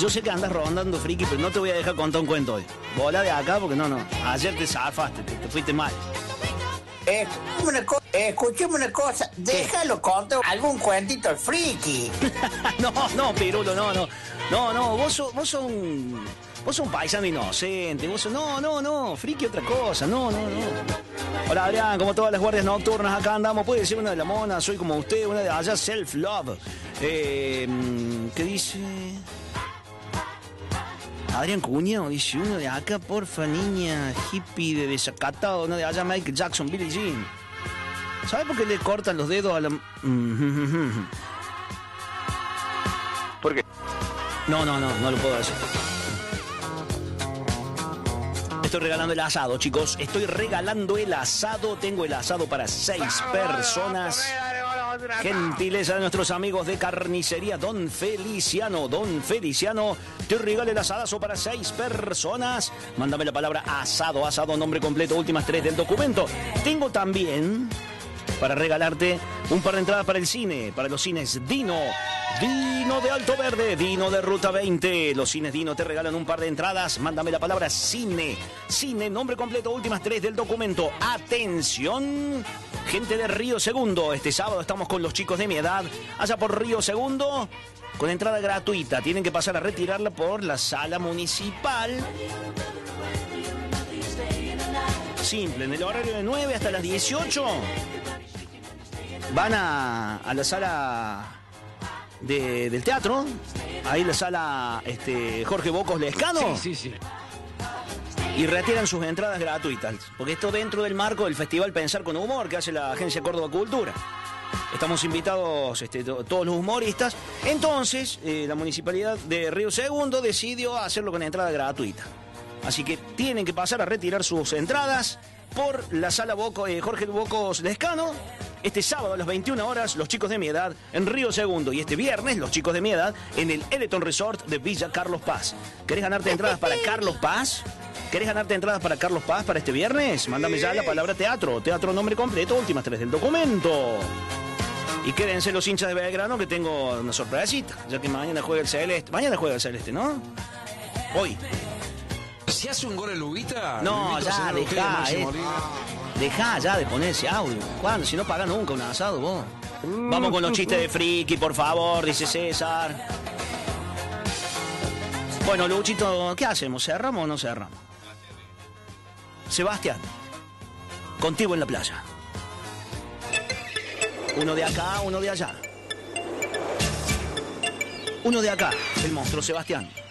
yo sé que andas rondando, friki, pero no te voy a dejar contar un cuento hoy. Bola de acá porque no. Ayer te zafaste, te fuiste mal. Escúchame una cosa, déjalo contar algún cuentito al friki. No, Pirulo, no, vos sos un paisano inocente, no, friki otra cosa, no. Hola Adrián, como todas las guardias nocturnas, acá andamos, puede ser una de la mona, soy como usted, una de allá, self-love. ¿Qué dice? Adrián Cuñado dice, uno de acá, porfa, niña, hippie de desacatado, uno de allá, Michael Jackson, Billie Jean. ¿Sabe por qué le cortan los dedos a la...? ¿Por qué? No lo puedo decir. Estoy regalando el asado, chicos. Estoy regalando el asado. Tengo el asado para 6 personas. Gentileza de nuestros amigos de carnicería Don Feliciano. Te regalo el asadazo para 6 personas. Mándame la palabra asado, nombre completo, últimas 3 del documento. Tengo también para regalarte un par de entradas para el cine, para los cines Dino de Alto Verde, Dino de Ruta 20. Los cines Dino te regalan un par de entradas. Mándame la palabra cine, nombre completo, últimas 3 del documento. Atención, gente de Río Segundo. Este sábado estamos con los chicos de mi edad, allá por Río Segundo, con entrada gratuita. Tienen que pasar a retirarla por la sala municipal. Simple, en el horario de 9 hasta las 18. Van a la sala del teatro, ahí la sala Jorge Bocos Lescano. Sí. Y retiran sus entradas gratuitas, porque esto dentro del marco del Festival Pensar con Humor que hace la Agencia Córdoba Cultura. Estamos invitados todos los humoristas. Entonces, la Municipalidad de Río Segundo decidió hacerlo con entrada gratuita. Así que tienen que pasar a retirar sus entradas por la sala Jorge Bocos Lescano. Este sábado a las 21 horas, los chicos de mi edad en Río Segundo. Y este viernes, los chicos de mi edad en el Eleton Resort de Villa Carlos Paz. ¿Querés ganarte entradas para Carlos Paz? ¿Para este viernes? Mándame ya la palabra teatro. Teatro, nombre completo, últimas 3 del documento. Y quédense los hinchas de Belgrano que tengo una sorpresita. Ya que mañana juega el Celeste. Mañana juega el Celeste, ¿no? Hoy. Si hace un gol el Lubita... No, ya, dejá ya de poner ese audio. ¿Cuándo? Si no paga nunca un asado, vos. Vamos con los chistes de friki, por favor, dice César. Bueno, Luchito, ¿qué hacemos? ¿Cerramos o no cerramos? Sebastián, contigo en la playa. Uno de acá, uno de allá. Uno de acá, el monstruo Sebastián.